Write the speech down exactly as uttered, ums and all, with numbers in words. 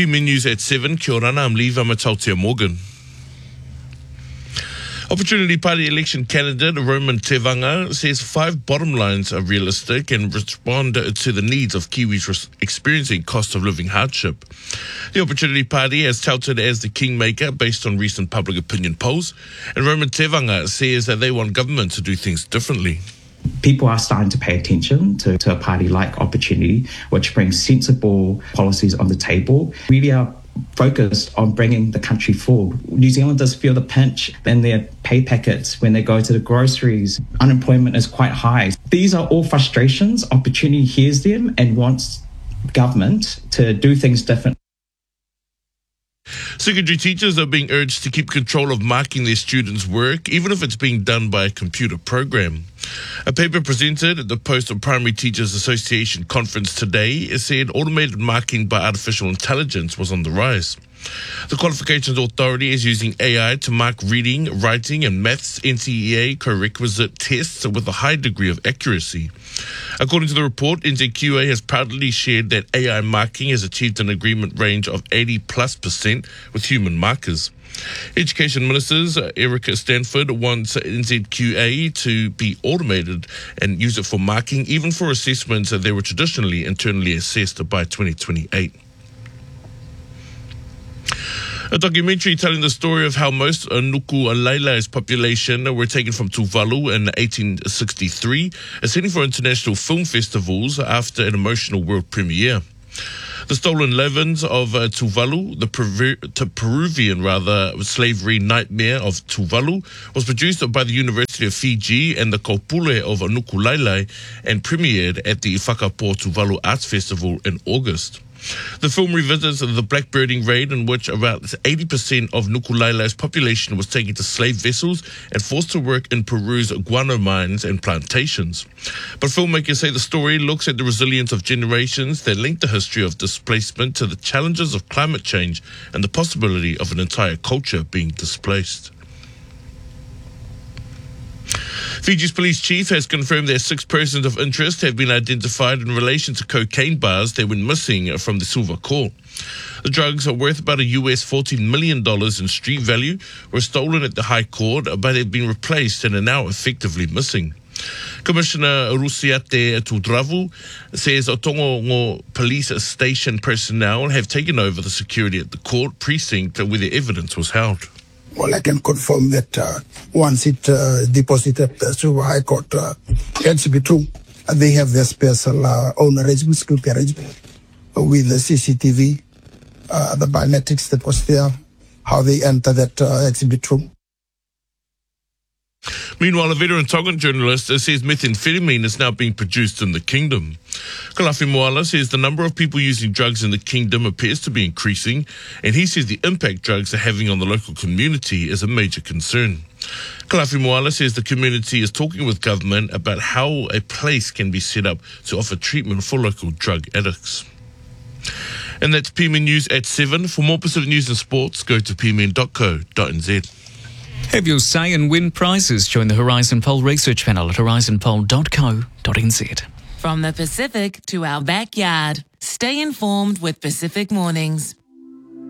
P M News at seven. Kia ora, I'm Lee Vamatautia Morgan. Opportunity Party election candidate Roman Tevanga says five bottom lines are realistic and respond to the needs of Kiwis experiencing cost of living hardship. The Opportunity Party has touted as the kingmaker based on recent public opinion polls, and Roman Tevanga says that they want government to do things differently. People are starting to pay attention to, to a party like Opportunity, which brings sensible policies on the table. We are focused on bringing the country forward. New Zealanders feel the pinch in their pay packets when they go to the groceries. Unemployment is quite high. These are all frustrations. Opportunity hears them and wants government to do things differently. Secondary teachers are being urged to keep control of marking their students' work, even if it's being done by a computer program. A paper presented at the Post Primary Teachers Association conference today said automated marking by artificial intelligence was on the rise. The Qualifications Authority is using A I to mark reading, writing and maths N C E A co-requisite tests with a high degree of accuracy. According to the report, N Z Q A has proudly shared that A I marking has achieved an agreement range of eighty plus percent with human markers. Education Ministers Erica Stanford wants N Z Q A to be automated and use it for marking, even for assessments that they were traditionally internally assessed by twenty twenty-eight. A documentary telling the story of how most Nuku Lailai's population were taken from Tuvalu in eighteen sixty-three is heading for international film festivals after an emotional world premiere. The Stolen Levins of uh, Tuvalu, the Peru- to Peruvian rather slavery nightmare of Tuvalu, was produced by the University of Fiji and the Kopule of Nuku Lailai and premiered at the Whakapo Tuvalu Arts Festival in August. The film revisits the blackbirding raid in which about eighty percent of Nuku Lailai's population was taken to slave vessels and forced to work in Peru's guano mines and plantations. But filmmakers say the story looks at the resilience of generations that link the history of displacement to the challenges of climate change and the possibility of an entire culture being displaced. Fiji's police chief has confirmed that six persons of interest have been identified in relation to cocaine bars that went missing from the Silver Court. The drugs are worth about a U S fourteen million dollars in street value, were stolen at the High Court, but have been replaced and are now effectively missing. Commissioner Rusiate Tudravu says Otongo police station personnel have taken over the security at the court precinct where the evidence was held. Well, I can confirm that uh, once it uh, deposited uh, to High Court, uh, it should be true. Uh, they have their special uh, own arrangement, security arrangement, uh, with the C C T V, uh, the biometrics that was there, how they enter that uh, it should be true. Meanwhile, a veteran Tongan journalist says methamphetamine is now being produced in the kingdom. Kalafi Moala says the number of people using drugs in the kingdom appears to be increasing, and he says the impact drugs are having on the local community is a major concern. Kalafi Moala says the community is talking with government about how a place can be set up to offer treatment for local drug addicts. And that's P M N News at seven. For more Pacific news and sports, go to p m n dot co dot n z. Have your say and win prizes. Join the Horizon Poll research panel at horizon poll dot co dot n z. From the Pacific to our backyard, stay informed with Pacific Mornings.